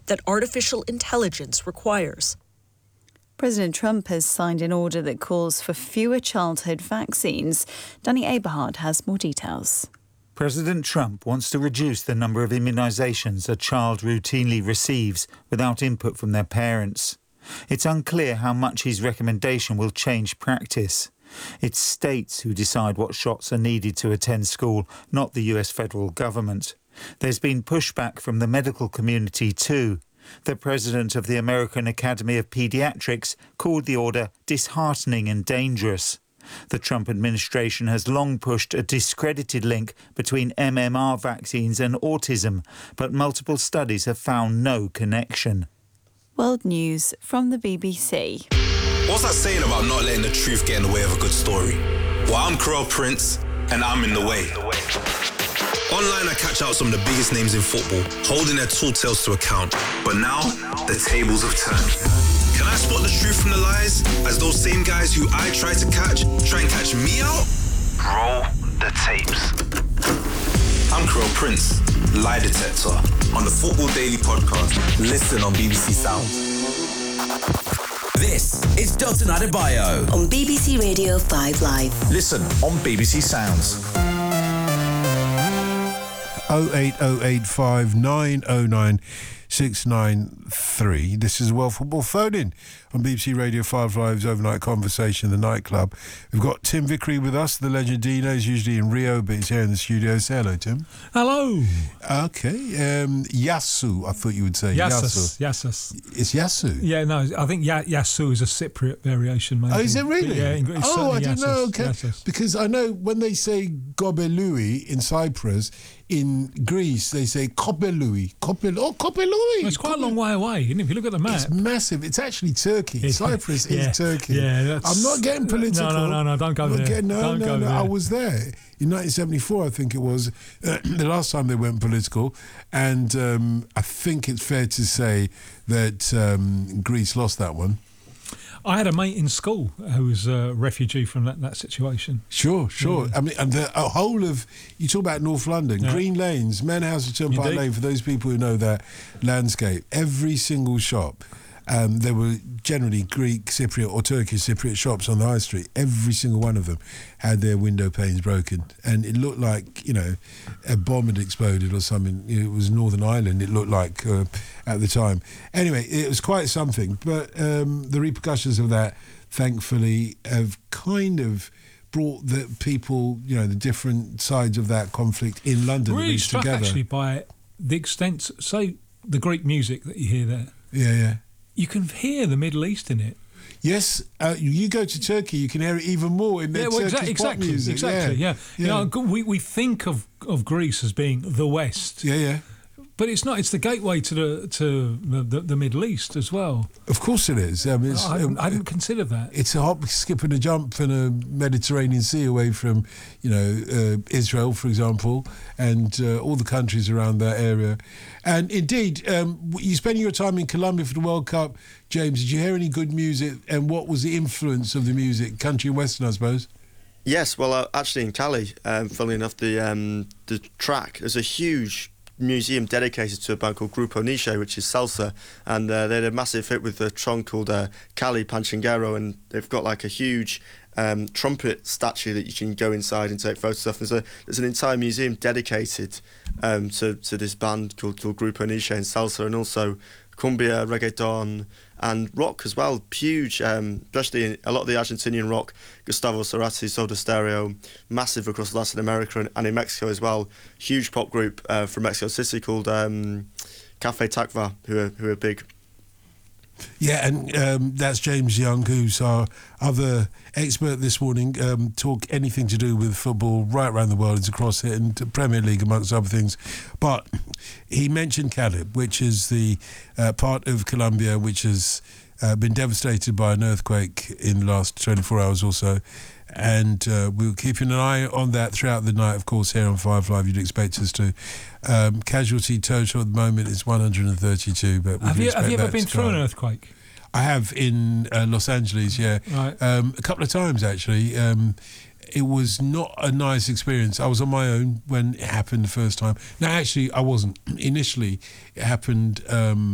that artificial intelligence requires. President Trump has signed an order that calls for fewer childhood vaccines. Danny Aberhard has more details. President Trump wants to reduce the number of immunisations a child routinely receives without input from their parents. It's unclear how much his recommendation will change practice. It's states who decide what shots are needed to attend school, not the US federal government. There's been pushback from the medical community too. The president of the American Academy of Pediatrics called the order disheartening and dangerous. The Trump administration has long pushed a discredited link between MMR vaccines and autism, but multiple studies have found no connection. World News from the BBC. What's that saying about not letting the truth get in the way of a good story? Well, I'm Carl Prince, and I'm in the way. Online, I catch out some of the biggest names in football, holding their tall tales to account. But now, the tables have turned. Can I spot the truth from the lies, as those same guys who I try and catch me out? Roll the tapes. I'm Carl Prince, lie detector, on the Football Daily podcast. Listen on BBC Sounds. This is Dotun Adebayo on BBC Radio 5 Live. Listen on BBC Sounds. 08085 909 693. This is World Football Phone-In on BBC Radio 5 Live's Overnight Conversation, the nightclub. We've got Tim Vickery with us, the legend Dino. He's usually in Rio, but he's here in the studio. Say hello, Tim. Hello. Okay. Yasu, I thought you would say. Yasus. It's Yasu? Yeah, no, I think Yasu is a Cypriot variation, maybe. Oh, is it really? Yeah, it's I didn't know. Okay. Yasus. Because I know when they say Gobelui in Cyprus, in Greece, they say Kopelui. Kopelui. It's quite a long way away, isn't it? If you look at the map. It's massive. It's actually Turkey. Cyprus is Turkey. Yeah, I'm not getting political. No, don't go there. Don't go there. I was there in 1974, I think it was, the last time they went political. And I think it's fair to say that Greece lost that one. I had a mate in school who was a refugee from that situation. Sure. Yeah. I mean, and the whole of, you talk about North London, Green Lanes, Manhouse and Turnpike Lane, for those people who know that landscape, every single shop, there were generally Greek Cypriot or Turkish Cypriot shops on the high street. Every single one of them had their window panes broken. And it looked like, a bomb had exploded or something. It was Northern Ireland, it looked like at the time. Anyway, it was quite something. But the repercussions of that, thankfully, have kind of brought the people, the different sides of that conflict in London really struck together. Actually by the extent, say, the Greek music that you hear there. Yeah. You can hear the Middle East in it. Yes, you go to Turkey, you can hear it even more in their Turkish pop music. Exactly. We think of Greece as being the West. Yeah. But it's not. It's the gateway to the Middle East as well. Of course it is. I mean, I hadn't considered that. It's a hop, skip and a jump from the Mediterranean Sea away from, Israel, for example, and all the countries around that area. And indeed, you're spending your time in Colombia for the World Cup. James, did you hear any good music? And what was the influence of the music? Country and Western, I suppose. Yes, well, actually in Cali, funnily enough, the track, there's a huge museum dedicated to a band called Grupo Niche, which is salsa, and they had a massive hit with a song called Cali Panchinguero, and they've got like a huge trumpet statue that you can go inside and take photos of. There's an entire museum dedicated to this band called Grupo Niche and salsa, and also cumbia, reggaeton, and rock as well. Huge, especially a lot of the Argentinian rock, Gustavo Cerati, Soda Stereo, massive across Latin America and in Mexico as well. Huge pop group from Mexico City called Cafe Tacva, who are big. Yeah, and that's James Young, who's our other expert this morning. Talk anything to do with football right around the world, it's across it, and Premier League amongst other things. But he mentioned Cali, which is the part of Colombia which has been devastated by an earthquake in the last 24 hours or so. And we're keeping an eye on that throughout the night, of course, here on 5 Live. You'd expect us to. Casualty total at the moment is 132. But have you ever been through an earthquake? I have in Los Angeles, yeah. Right. A couple of times, actually. It was not a nice experience. I was on my own when it happened the first time. No, actually, I wasn't. Initially, it happened